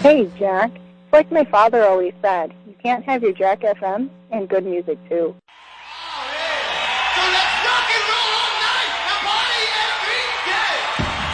Hey, Jack. It's like my father always said, you can't have your Jack FM and good music, too.